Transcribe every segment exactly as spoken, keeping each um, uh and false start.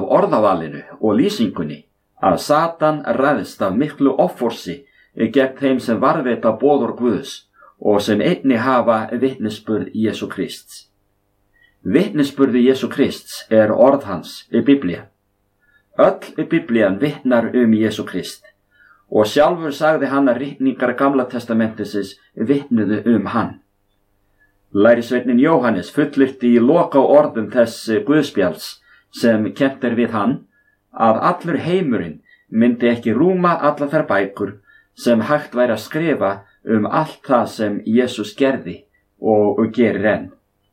orðavalinu og lýsingunni að Satan ræðst af miklu offorsi gegn þeim sem varðveita boðorð Guðs og sem einnig hafa vitnisburð Jesú Krists. Vitnisburði Jesú Krists er orð hans í Biblía. Öll Biblían vitnar um Jesú Krist og sjálfur sagði hann að ritningar Gamla testamentisins vitnuðu um hann. Lærisveitnin Jóhannes fullyrti í loka orðum þess Guðspjalls sem kennt er við hann að allur heimurinn myndi ekki rúma alla þær bækur sem hægt væri að skrifa um allt það sem Jesús gerði og gerir enn.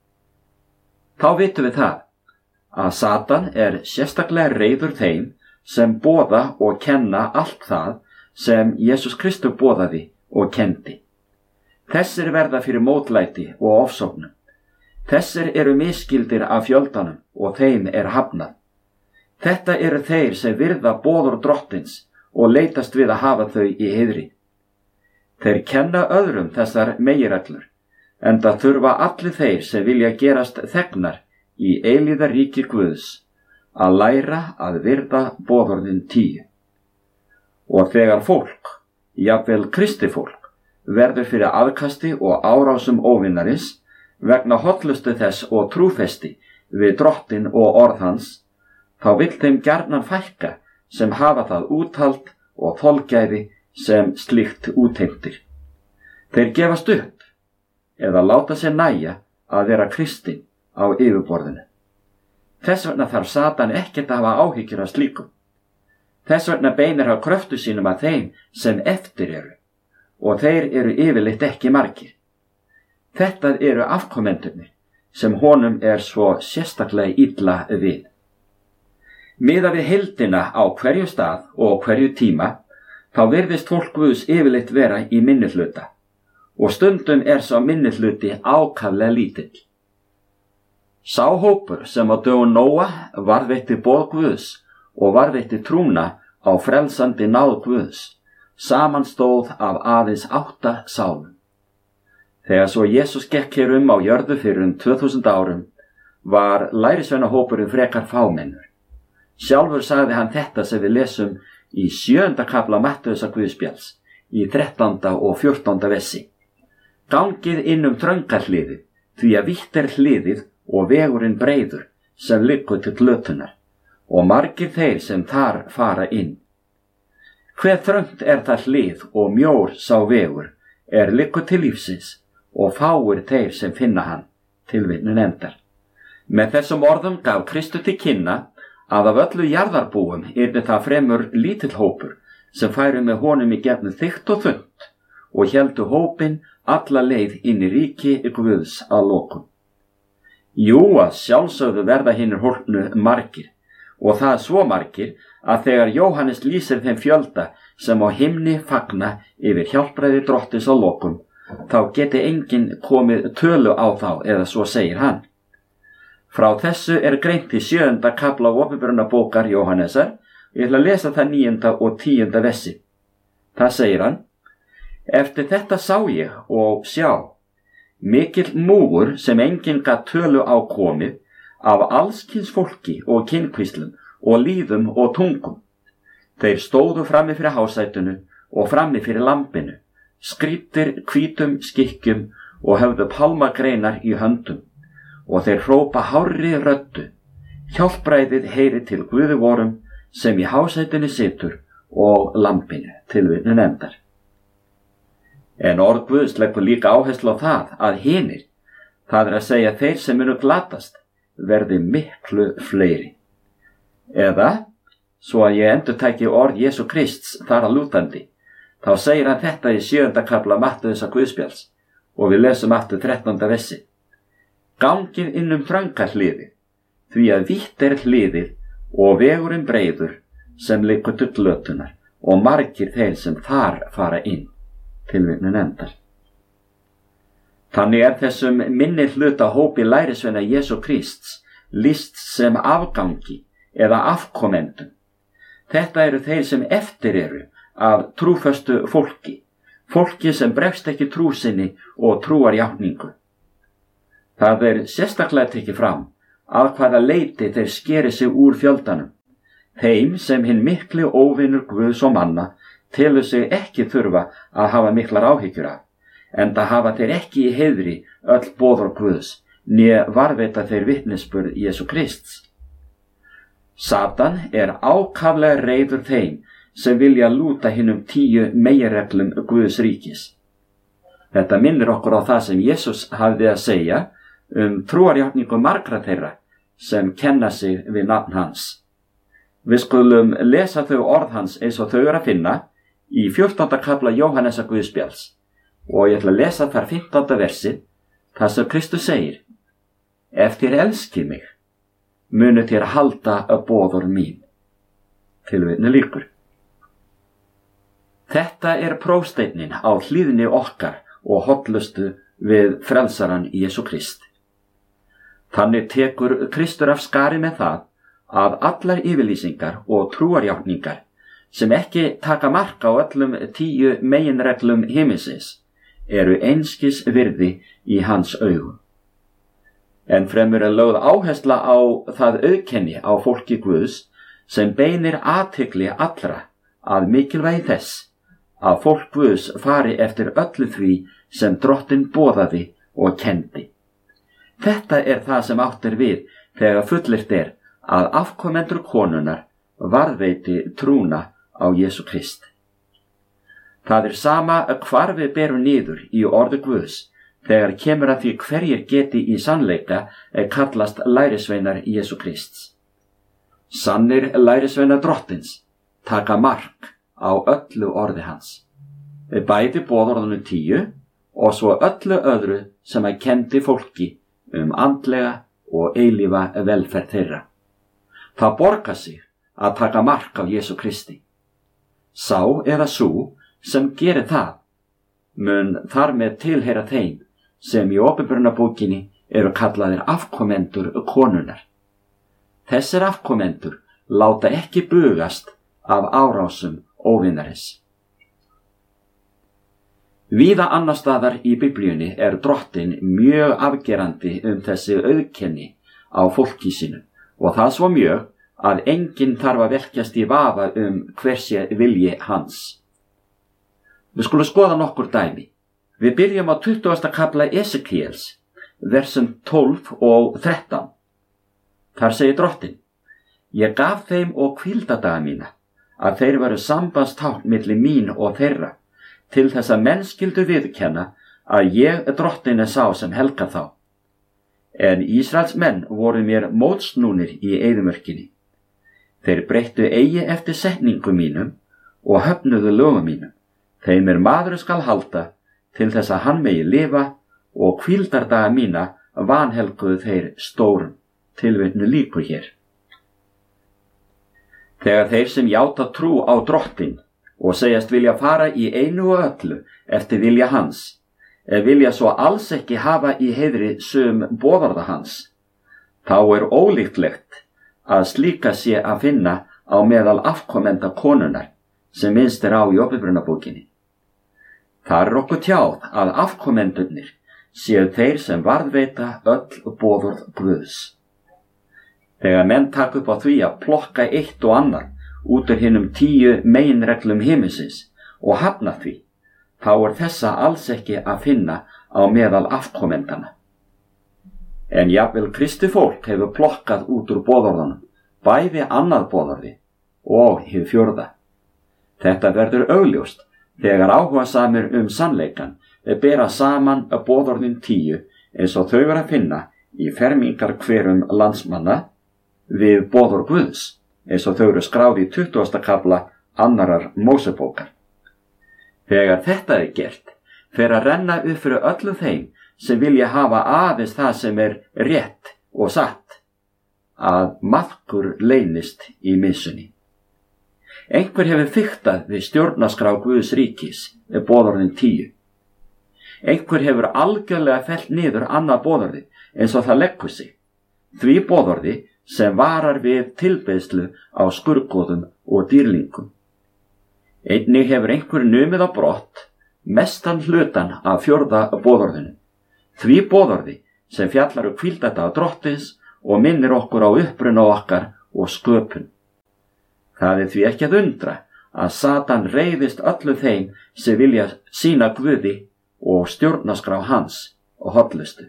Þá vitum við það að Satan er sérstaklega reiður þeim sem boða og kenna allt það sem Jesús Kristur boðaði og kendi. Þessir verða fyrir mótlæti og ofsóknum. Þessir eru misskildir af fjöldanum og þeim er hafnað. Þetta eru þeir sem virða boðorð Drottins og leitast við að hafa þau í heiðri. Þeir kenna öðrum þessar meginreglur, enda þurfa allir þeir sem vilja gerast þegnar í eilíðaríki Guðs að læra að virða boðorðin tíu. Og þegar fólk, jafnvel kristið fólk, verður fyrir aðkasti og árásum óvinnarins vegna hollustu þess og trúfesti við Drottin og orð hans, þá vill þeim gjarnan fækka sem hafa það úthald og þolgæði sem slíkt útheimtir. Þeir gefast upp eða láta sér nægja að vera kristinn á yfirborðinu. Þess vegna þarf Satan ekkert að hafa áhyggjur af slíkum. Þess vegna beinir hann kröftu sínum að þeim sem eftir eru, og þeir eru yfirleitt ekki margir. Þetta eru afkomendurnir sem honum er svo sérstaklega illa við. Miðað við heildina á hverju stað og hverju tíma, þá virðist fólk Guðs yfirleitt vera í minnihluta, og stundum er sá minnihluti ákaflega lítill. Sá hópur sem á dögum Nóa varðveitti boð Guðs og varðveitti trúna á frelsandi náð Guðs, samanstóð af aðeins átta sálum. Þegar svo Jesús gekk hér um á jörðu fyrir um tvö þúsund árum, var lærisveinahópurinn frekar fámennur. Sjálfur sagði hann þetta sem við lesum í sjöunda kafla Mattheusar Guðspjalls, í þrettánda og fjórtánda vessi. Gangið inn um þrönga hliðið, því að vítt er hliðið og vegurinn breiður sem liggur til glötunar, og margir þeir sem þar fara inn. Hve þröngt er það hlið og mjór sá vegur er liggur til lífsins, og fáir þeir sem finna hann, tilvitnun endar. Með þessum orðum gaf Kristur til kynna að af öllu jarðarbúum yrði það fremur lítill hópur sem færu með honum í gegnum þykkt og þunnt og héldu hópinn alla leið inn í ríki Guðs að lokum. Jú, að sjálfsögðu verða hinir hólpnu margir, og það er svo margir að þegar Jóhannes lýsir þeim fjölda sem á himni fagna yfir hjálpræði Drottins að lokum, þá geti enginn komið tölu á þá, eða svo segir hann. Frá þessu er greint í sjöunda kafla opinberunarbókar Jóhannesar, ég ætla að lesa það níunda og tíunda vessi. Það segir hann: Eftir þetta sá ég og sjá, mikill múgur sem enginn gat tölu á komið, af allskyns fólki og kynkvíslum og líðum og tungum. Þeir stóðu frammi fyrir hásætunu og frammi fyrir lambinu, skrýddir hvítum skikkjum og höfðu pálmagreinar í höndum, og þeir hrópa hárri röddu: Hjálpræðið heyri til Guði vorum sem í hásætinu situr og lambinu, tilvitnun endar. En orð Guðs leggur líka áherslu á það að hinir, það er að segja þeir sem munu glatast, verði miklu fleiri. Eða, svo að ég endurtæki orð Jesú Krists þar að lútandi, þá segir hann þetta í sjöunda kafla Mattheusar Guðspjalls, og við lesum aftur þrettánda vessi. Gangið inn um þrönga hliðið, því að vítt er hliðið og vegurinn breiður sem liggur til glötunar, og margir þeir sem þar fara inn, tilvitnun endar. Þannig er þessum minni hluta hópi lærisveina Jesú Krists lýst sem afgangi eða afkomendum. Þetta eru þeir sem eftir eru af trúföstu fólki, fólki sem bregst ekki trú sinni og trúarjátningu. Það er sérstaklega tekið fram að hvaða leyti þeir skeri sig úr fjöldanum þeim sem hinn mikli óvinur Guðs og manna telur sig ekki þurfa að hafa miklar áhyggjur af, enda hafa þeir ekki í heiðri öll boðorð Guðs, né varðveita þeir vitnisburð Jesú Krists. Satan er ákaflega reiður þeim sem vilja lúta hinum tíu meginreglum Guðs ríkis. Þetta minnir okkur á það sem Jesús hafði að segja um trúarjátningu margra þeirra sem kenna sig við nafn hans. Við skulum lesa þau orð hans eins og þau eru að finna í fjórtánda kafla Jóhannesar Guðspjalls, og ég ætla að lesa þar fimmtánda versi, þar sem Kristus segir: Ef þér elskið mig, munu þér halda að boðorð mín. Tilvitnun lýkur. Þetta er prófsteinninn á hlýðni okkar og hollustu við frelsaran Jesú Krist. Þannig tekur Kristur af skari með það að allar yfirlýsingar og trúarjátningar sem ekki taka mark á öllum tíu meginreglum himinsins eru einskis virði í hans augum. En fremur er lögð áhersla á það auðkenni á fólki Guðs sem beinir athygli allra að mikilvægi þess að fólk Guðs fari eftir öllu því sem Drottinn boðaði og kenndi. Þetta er það sem átt er við þegar fullyrt er að afkomendur konunnar varðveiti trúna á Jesú Krist. Það er sama hvar við berum niður í orði Guðs þegar kemur að því hverjir geti í sannleika kallast lærisveinar Jesú Krists. Sannir lærisveinar Drottins taka mark á öllu orði hans, bæði boðorðunum tíu og svo öllu öðru sem að kendi fólki um andlega og eilífa velferð þeirra. Það borgar sig að taka mark á Jesú Kristi. Sá eða sú sem gerir það mun þar með tilheyra þeim sem í Opinberunarbókinni eru kallaðir afkomendur konunnar. Þessir afkomendur láta ekki bugast af árásum óvinarins. Víða annar staðar í Biblíunni er Drottinn mjög afgerandi um þessi auðkenni á fólki sínu, og það svo mjög að enginn þarf að velkjast í vafa um hversi vilji hans. Við skulum skoða nokkur dæmi. Við byrjum á tuttugasta kafla Esekíels, versum tólf og þrettán. Þar segir Drottinn: Ég gaf þeim og hvíldadaga mína, að þeir veru sambandstákn milli mín og þeirra, til þess að menn skyldu viðurkenna að ég Drottinn er sá sem helgar þá. En Ísraels menn voru mér mótsnúnir í eyðimörkinni. Þeir breyttu eigi eftir setningum mínum og höfnuðu lögum mínum. Þeim er maður skal halda til þess að hann megi lifa, og hvíldardaga mína vanhelguðu þeir stórum. Tilvitnun lýkur hér. Þegar þeir sem játa trú á Drottinn og segjast vilja fara í einu og öllu eftir vilja hans, eða vilja svo alls ekki hafa í heiðri sum boðorða hans, þá er ólíklegt að slíka sé að finna á meðal afkomenda konunnar sem minnst er á í Opinberunarbókinni. Það er okkur tjáð að afkomendurnir séu þeir sem varðveita öll boðorð Guðs. Þegar menn taka upp á því að plokka eitt og annað út úr hinum tíu meginreglum himinsins og hafna því, þá er þessa alls ekki að finna á meðal afkomendana. En jafnvel Kristi fólk hefur plokkað út úr boðorðunum, bæði annað boðorði og hið fjórða. Þetta verður augljóst þegar áhugasamir um sannleikan bera saman að boðorðin tíu eins og þau er að finna í fermingar hverum landsmanna við boðorð Guðs, eins og þau eru skráð í tuttugasta kafla annarar Mósebókar. Þegar þetta er gert, fer að renna upp fyrir öllum þeim sem vilja hafa aðeins það sem er rétt og satt, að maðkur leynist í missunni. Einhver hefur fiktað við stjórnarskrá Guðs ríkis við boðorðin tíu. Einhver hefur algjörlega fellt niður annað boðorði eins og það leggur sig, því boðorði sem varar við tilbeiðslu á skurðgoðum og dýrlingum. Einnig hefur einhver numið á brott mestan hlutan af fjórða boðorðinu, því boðorði sem fjallar um hvíldadaga Drottins og minnir okkur á uppruna okkar og sköpun. Það er því ekki að undra að Satan reiðist öllu þeim sem vilja sína Guði og stjórnaskrá hans og hollustu.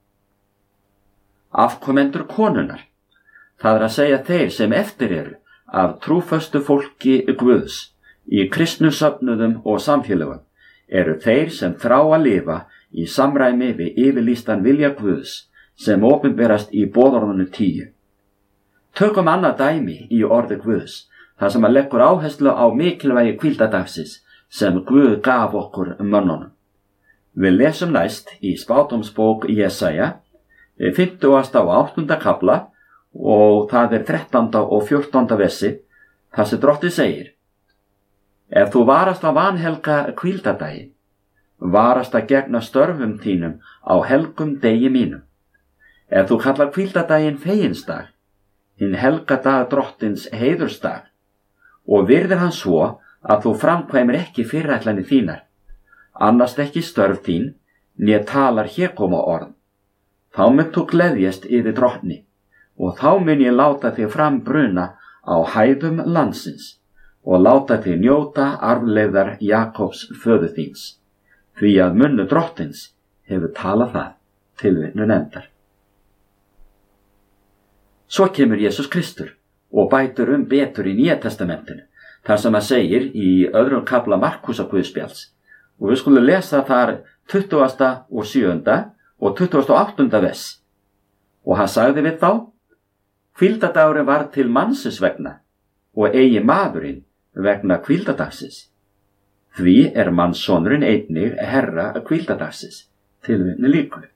Afkomendur konunnar, það er að segja þeir sem eftir eru af trúföstu fólki Guðs í kristnu söfnuðum og samfélögum, eru þeir sem þrá að lifa í samræmi við yfirlýstan vilja Guðs sem opinberast í boðorðinu tíu. Tökum annað dæmi í orði Guðs, þar sem að leggur áherslu á mikilvægi hvíldadagsins sem Guð gaf okkur mönnunum. Við lesum næst í spádómsbók Jesaja, fimmtugasta og áttunda kafla, og það er þrettánda og fjórtánda versi, þar sem Drottinn segir: Ef þú varast að vanhelga hvíldadaginn, varast að gegna störfum þínum á helgum degi mínum. Ef þú kallar hvíldadaginn feginsdag, hinn helga dag Drottins heiðursdag, og virðir hann svo að þú framkvæmir ekki fyrirætlanir þínar, annast ekki störf þín, né talar hégóma orð, þá mun þú gleðjast yfir Drottni, og þá mun ég láta þig frambruna á hæðum landsins, og láta þig njóta arfleifðar Jakobs föður þíns, því að munnu Drottins hefur talað það, tilvitnun endar. Svo kemur Jesús Kristur og bætur um betur í Nýja testamentinu, þar sem að segir í öðrum kafla Markúsar Guðspjalls, og við skulum lesa þar tuttugasta og sjöunda og tuttugasta og áttunda vers. Og hann sagði við þá: Hvíldadagurinn var til mannsins vegna, og eigi maðurinn vegna hvíldadagsins. Því er mannssonurinn einnig herra hvíldadagsins, tilvitnun lýkur.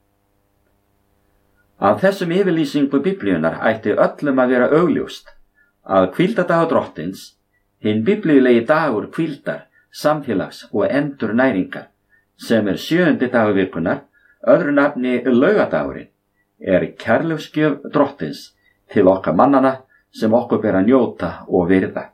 Af þessum yfirlýsingu Biblíunnar ætti öllum að vera augljóst að hvíldadagur Drottins, hinn biblíulegi dagur hvíldar, samfélags og endurnæringar, sem er sjöundi dagur vikunnar, öðru nafni laugadagurinn, er kærleiksgjöf Drottins til okkar mannana sem okkur ber að njóta og virða.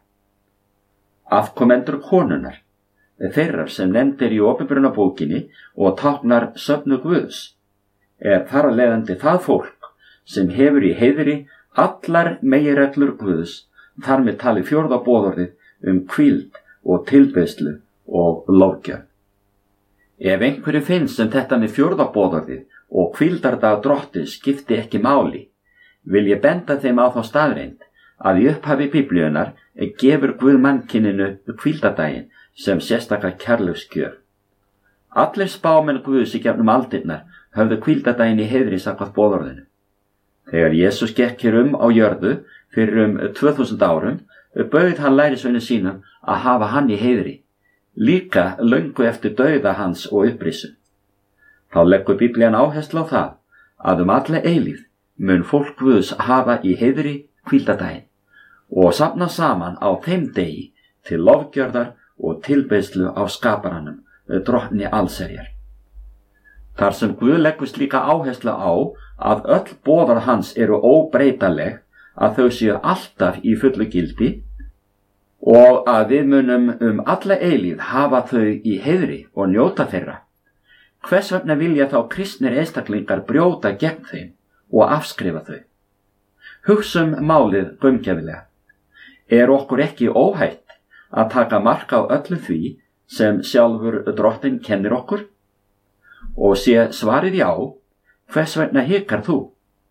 Afkomendur konunnar, þeirrar sem nefndir í opinberunarbókinni og táknar söfnu Guðs, er þar að leiðandi það fólk sem hefur í heiðri allar meginreglur Guðs, þar með tali fjórða boðorðið um hvíld og tilbeiðslu og lofgjörð. Ef einhverju finnst sem þetta með fjórða boðorðið og hvíldardag Drottins skipti ekki máli, vil ég benda þeim á þá staðreynd að í upphafi Biblíunnar gefur Guð mannkyninu hvíldardaginn sem sérstaka kærleiksgjöf. Allir spámenn Guðs í gegnum aldirnar höfðu hvíldardaginn í heiðri samkvæmt boðorðinu. Þegar Jesús gekk hér um á jörðu fyrir um tvö þúsund árum, bauð hann lærisveinum sínum að hafa hann í heiðri, líka löngu eftir dauða hans og upprisun. Þá leggur Biblían áherslu á það að um alla eilífð mun fólk Guðs hafa í heiðri hvíldardaginn og safna saman á þeim degi til lofgjörðar og tilbeiðslu á skaparanum, Drottni allsherjar. Þar sem Guð leggur slíka áherslu á að öll boðorð hans eru óbreytanleg, að þau séu alltaf í fullu gildi og að við munum um alla eilífð hafa þau í heiðri og njóta þeirra. Hvers vegna vilja þá kristnir einstaklingar brjóta gegn þeim og afskrifa þau? Hugsum málið gaumgæfilega. Er okkur ekki óhætt að taka mark á öllu því sem sjálfur Drottinn kennir okkur? Og sé svarið já, hvers vegna hikar þú?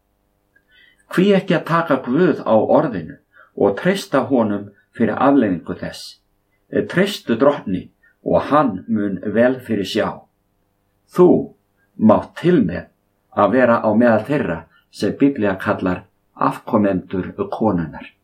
Hví ekki að taka Guð á orðinu og treysta honum fyrir afleiðingu þess? Treystu Drottni og hann mun vel fyrir sjá. Þú mátt til með að vera á meðal þeirra sem Biblía kallar afkomendur konunnar.